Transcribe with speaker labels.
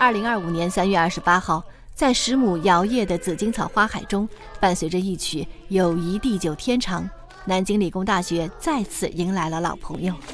Speaker 1: 2025年3月28号，在10亩摇曳的紫荆草花海中，伴随着一曲《友谊地久天长》，南京理工大学再次迎来了老朋友。